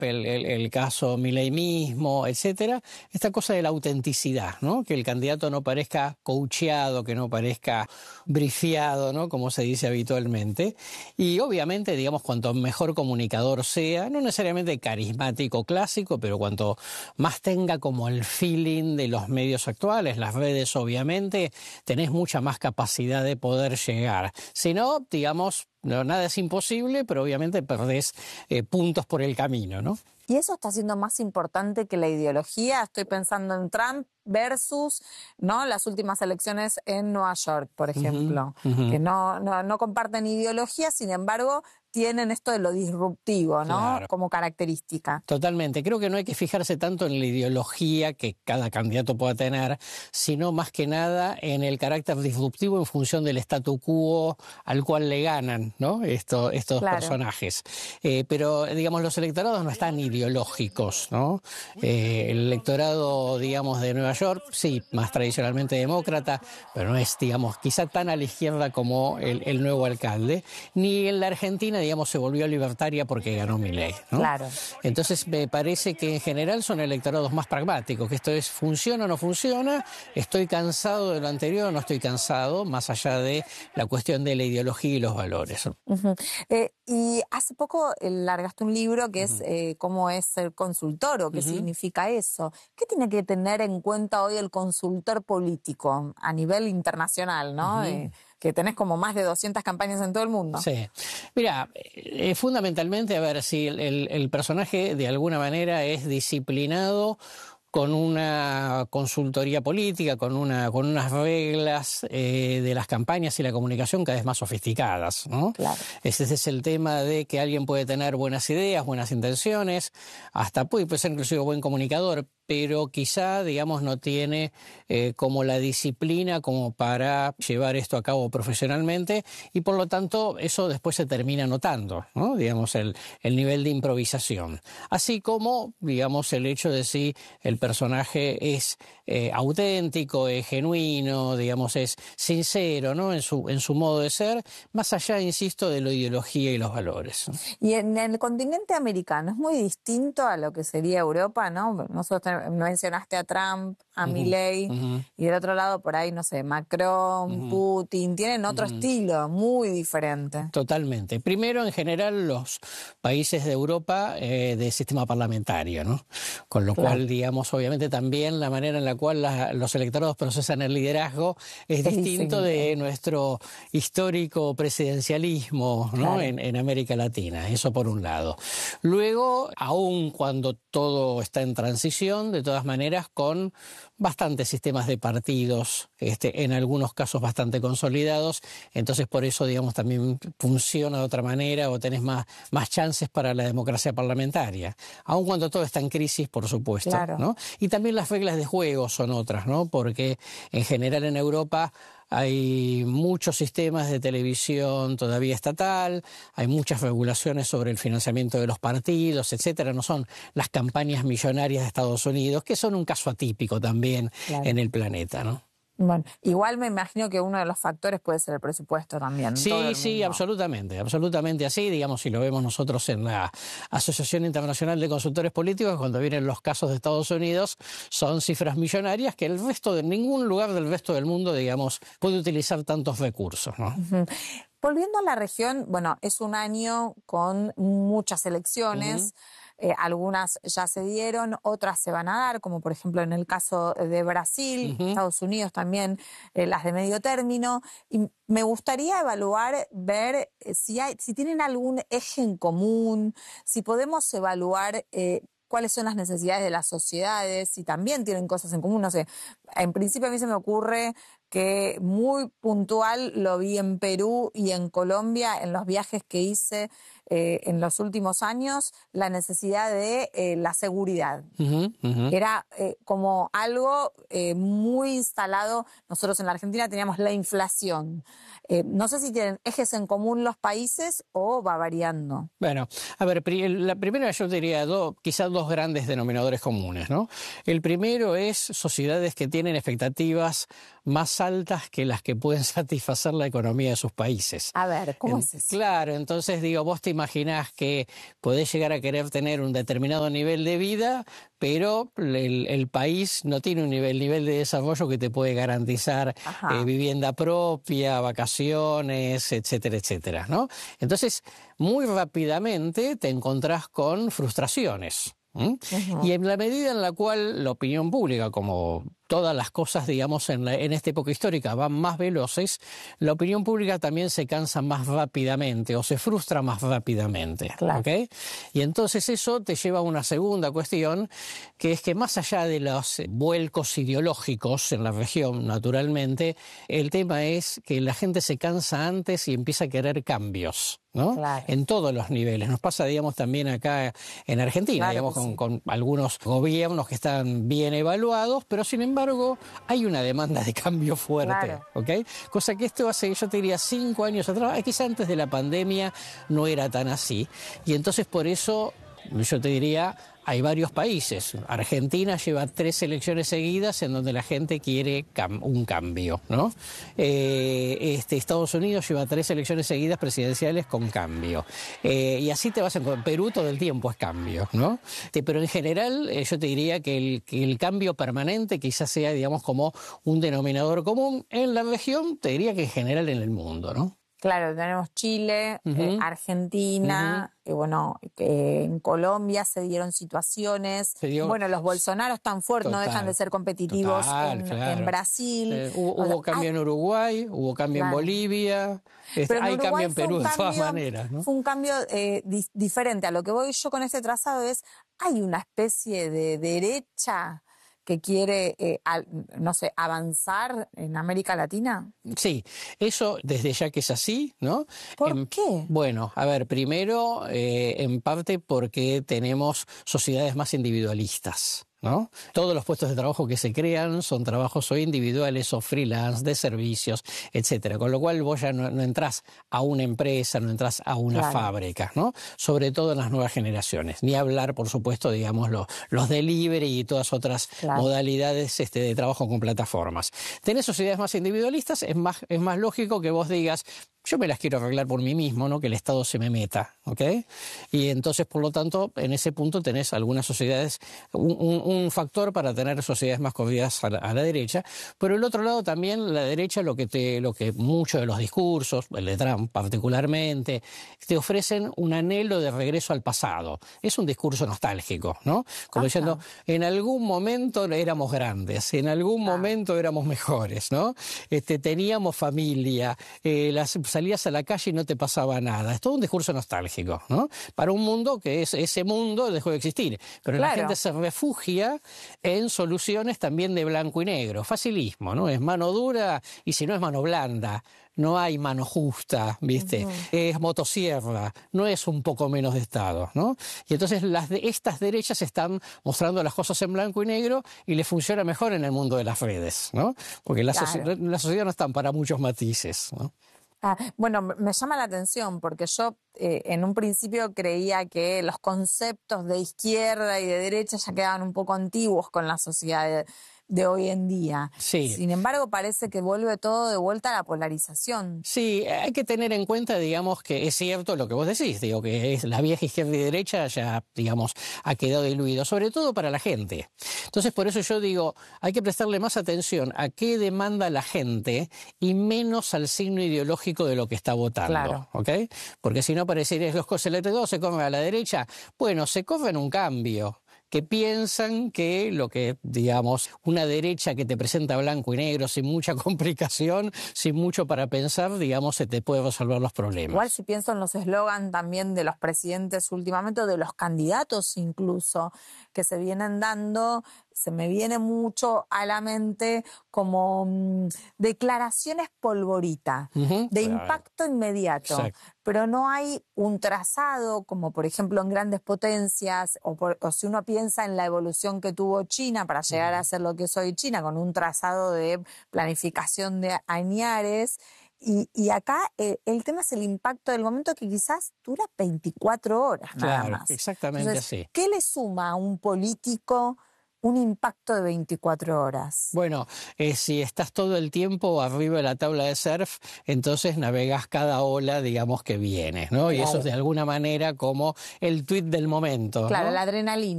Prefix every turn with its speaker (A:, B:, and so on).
A: el caso Milei mismo, etcétera, esta cosa de la autenticidad, ¿no? Que el candidato no parezca coacheado, que no parezca brifeado, ¿no? Como se dice habitualmente. Y obviamente, digamos, cuanto mejor comunicador sea, no necesariamente carismático clásico, pero cuanto más tenga como el feeling de los medios actuales, las redes obviamente, tenés mucha más capacidad de poder llegar. Si no, digamos, no, nada es imposible, pero obviamente perdés puntos por el camino, ¿no?
B: ¿Y eso está siendo más importante que la ideología? Estoy pensando en Trump versus, ¿no?, las últimas elecciones en Nueva York, por ejemplo, que no comparten ideología, sin embargo, tienen esto de lo disruptivo, ¿no?
A: Claro.
B: Como característica.
A: Totalmente. Creo que no hay que fijarse tanto en la ideología que cada candidato pueda tener, sino más que nada en el carácter disruptivo en función del statu quo al cual le ganan, ¿no? Estos personajes. Pero, digamos, los electorados no están ideológicos, ¿no? El electorado, digamos, de Nueva York, sí, más tradicionalmente demócrata, pero no es, digamos, quizá tan a la izquierda como el nuevo alcalde. Ni en la Argentina, digamos, se volvió libertaria porque ganó Milei, ¿no?
B: Claro.
A: Entonces me parece que en general son electorados más pragmáticos, que esto es, ¿funciona o no funciona? ¿Estoy cansado de lo anterior o no estoy cansado? Más allá de la cuestión de la ideología y los valores.
B: Y hace poco largaste un libro que es cómo es ser consultor o qué significa eso. ¿Qué tiene que tener en cuenta hoy el consultor político a nivel internacional, ¿no? Que tenés como más de 200 campañas en todo el mundo.
A: Sí. Mira, fundamentalmente, a ver, si el personaje de alguna manera es disciplinado con una consultoría política, con unas reglas de las campañas y la comunicación cada vez más sofisticadas, ¿no?
B: Claro.
A: Ese es el tema de que alguien puede tener buenas ideas, buenas intenciones, hasta puede ser inclusive buen comunicador, pero quizá, digamos, no tiene como la disciplina como para llevar esto a cabo profesionalmente y por lo tanto eso después se termina notando, ¿no? Digamos, el nivel de improvisación. Así como, digamos, el hecho de si el personaje es auténtico, es genuino, digamos, es sincero, ¿no? En su modo de ser, más allá, insisto, de la ideología y los valores.
B: Y en el continente americano es muy distinto a lo que sería Europa, ¿no? Nosotros mencionaste a Trump, a Milei, y del otro lado por ahí, no sé, Macron, Putin, tienen otro estilo muy diferente.
A: Totalmente. Primero, en general, los países de Europa de sistema parlamentario, ¿no? Con lo cual, digamos, obviamente también la manera en la cual los electorados procesan el liderazgo es distinto de nuestro histórico presidencialismo, ¿no?
B: Claro.
A: En América Latina. Eso por un lado. Luego, aun cuando todo está en transición, de todas maneras, con bastantes sistemas de partidos, en algunos casos bastante consolidados, entonces por eso, digamos, también funciona de otra manera o tenés más chances para la democracia parlamentaria, aun cuando todo está en crisis, por supuesto,
B: claro,
A: ¿no? Y también las reglas de juego son otras, ¿no? Porque en general en Europa hay muchos sistemas de televisión todavía estatal, hay muchas regulaciones sobre el financiamiento de los partidos, etcétera. No son las campañas millonarias de Estados Unidos, que son un caso atípico también en el planeta, ¿no?
B: Bueno, igual me imagino que uno de los factores puede ser el presupuesto también.
A: Sí, absolutamente así. Digamos, si lo vemos nosotros en la Asociación Internacional de Consultores Políticos, cuando vienen los casos de Estados Unidos, son cifras millonarias que el resto de ningún lugar del resto del mundo, digamos, puede utilizar tantos recursos, ¿no?
B: Volviendo a la región, bueno, es un año con muchas elecciones. Algunas ya se dieron, otras se van a dar, como por ejemplo en el caso de Brasil, Estados Unidos también, las de medio término. Y me gustaría evaluar, ver si tienen algún eje en común, si podemos evaluar cuáles son las necesidades de las sociedades, si también tienen cosas en común, no sé. En principio a mí se me ocurre que muy puntual lo vi en Perú y en Colombia en los viajes que hice en los últimos años, la necesidad de la seguridad. Era como algo muy instalado. Nosotros en la Argentina teníamos la inflación. No sé si tienen ejes en común los países o va variando.
A: Bueno, a ver, la primera yo diría quizás dos grandes denominadores comunes, ¿no? El primero es sociedades que tienen expectativas más altas que las que pueden satisfacer la economía de sus países.
B: A ver, ¿cómo es eso?
A: Claro, entonces digo, vos te imaginás que podés llegar a querer tener un determinado nivel de vida, pero el país no tiene un nivel de desarrollo que te puede garantizar vivienda propia, vacaciones, etcétera, etcétera, ¿no? Entonces, muy rápidamente te encontrás con frustraciones. Y en la medida en la cual la opinión pública, como todas las cosas, digamos, en esta época histórica van más veloces, la opinión pública también se cansa más rápidamente o se frustra más rápidamente.
B: Claro.
A: ¿Okay? Y entonces eso te lleva a una segunda cuestión, que es que más allá de los vuelcos ideológicos en la región, naturalmente, el tema es que la gente se cansa antes y empieza a querer cambios, ¿no?
B: Claro.
A: En todos los niveles. Nos pasa, digamos, también acá en Argentina,
B: Claro,
A: digamos, con algunos gobiernos que están bien evaluados, pero sin embargo hay una demanda de cambio fuerte,
B: claro.
A: ¿okay? Cosa que esto hace, yo te diría, 5 años atrás, quizá antes de la pandemia no era tan así. Y entonces por eso yo te diría, hay varios países. Argentina lleva 3 elecciones seguidas en donde la gente quiere un cambio, ¿no? Estados Unidos lleva 3 elecciones seguidas presidenciales con cambio. Y así te vas a encontrar. Perú todo el tiempo es cambio, ¿no? Pero en general yo te diría que el cambio permanente quizás sea, digamos, como un denominador común en la región, te diría que en general en el mundo, ¿no?
B: Claro, tenemos Chile, Argentina, y bueno, en Colombia se dieron situaciones. Bueno, los Bolsonaros están fuertes, no dejan de ser competitivos en Brasil.
A: Hubo cambio en Uruguay, hubo cambio en Bolivia, hay cambio en Perú de todas maneras, ¿no?
B: Fue un cambio diferente. A lo que voy yo con este trazado es, hay una especie de derecha que quiere, no sé, avanzar en América Latina?
A: Sí, eso desde ya que es así, ¿no?
B: ¿Por qué?
A: Bueno, a ver, primero, en parte porque tenemos sociedades más individualistas, ¿no? Todos los puestos de trabajo que se crean son trabajos o individuales o freelance, de servicios, etcétera. Con lo cual vos ya no entrás a una empresa, no entrás a una fábrica, ¿no? Sobre todo en las nuevas generaciones. Ni hablar, por supuesto, digamos, los delivery y todas otras modalidades de trabajo con plataformas. Tenés sociedades más individualistas, es más lógico que vos digas, yo me las quiero arreglar por mí mismo, no que el Estado se me meta, ¿ok? Y entonces, por lo tanto, en ese punto tenés algunas sociedades, un factor para tener sociedades más corridas a la derecha. Por el otro lado, también la derecha, lo que muchos de los discursos, el de Trump particularmente, te ofrecen un anhelo de regreso al pasado. Es un discurso nostálgico, ¿no? Como diciendo, en algún momento éramos grandes, en algún momento éramos mejores, ¿no? Teníamos familia, salías a la calle y no te pasaba nada. Es todo un discurso nostálgico, ¿no? Para un mundo que ese mundo dejó de existir. Pero la gente se refugia en soluciones también de blanco y negro. Facilismo, ¿no? Es mano dura y si no es mano blanda. No hay mano justa, ¿viste? Es motosierra, no es un poco menos de Estado, ¿no? Y entonces estas derechas están mostrando las cosas en blanco y negro y les funciona mejor en el mundo de las redes, ¿no? Porque la sociedad no están para muchos matices, ¿no?
B: Bueno, me llama la atención porque yo en un principio creía que los conceptos de izquierda y de derecha ya quedaban un poco antiguos con la sociedad de hoy en día.
A: Sí.
B: Sin embargo, parece que vuelve todo de vuelta a la polarización.
A: Sí, hay que tener en cuenta, digamos, que es cierto lo que vos decís, digo, que la vieja izquierda y derecha ya, digamos, ha quedado diluido, sobre todo para la gente. Entonces, por eso yo digo, hay que prestarle más atención a qué demanda la gente y menos al signo ideológico de lo que está votando, ¿ok? Porque si no parecería que los COS se corren a la derecha, bueno, se corren un cambio, que piensan que lo que, digamos, una derecha que te presenta blanco y negro sin mucha complicación, sin mucho para pensar, digamos, se te puede resolver los problemas.
B: Igual si pienso en los eslogans también de los presidentes últimamente, o de los candidatos incluso, que se vienen dando, se me viene mucho a la mente como declaraciones polvorita, de impacto inmediato.
A: Exacto.
B: Pero no hay un trazado, como por ejemplo en grandes potencias, o si uno piensa en la evolución que tuvo China para llegar a ser lo que es hoy China, con un trazado de planificación de añares. Y acá el tema es el impacto del momento, que quizás dura 24 horas nada más.
A: Exactamente.
B: Entonces,
A: así.
B: ¿qué le suma a un político un impacto de 24 horas.
A: Bueno, si estás todo el tiempo arriba de la tabla de surf, entonces navegas cada ola, digamos, que viene, ¿no? Y eso es de alguna manera como el tuit del momento,
B: Claro,
A: ¿no?
B: la adrenalina.